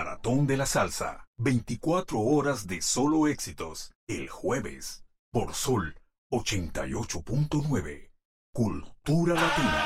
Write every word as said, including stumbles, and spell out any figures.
Maratón de la Salsa. veinticuatro horas de solo éxitos. El jueves. Por Sol ochenta y ocho punto nueve. Cultura Latina.